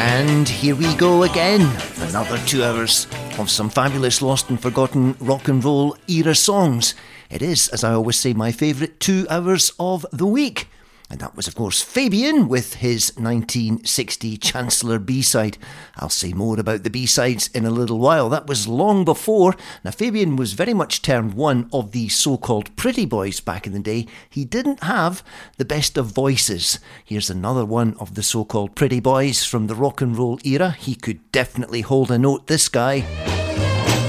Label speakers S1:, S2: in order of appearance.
S1: And here we go again, another 2 hours of some fabulous lost and forgotten rock and roll era songs. It is, as I always say, my favourite 2 hours of the week. And that was, of course, Fabian with his 1960 Chancellor B-side. I'll say more about the B-sides in a little while. That was long before. Now, Fabian was very much termed one of the so-called pretty boys back in the day. He didn't have the best of voices. Here's another one of the so-called pretty boys from the rock and roll era. He could definitely hold a note, this guy.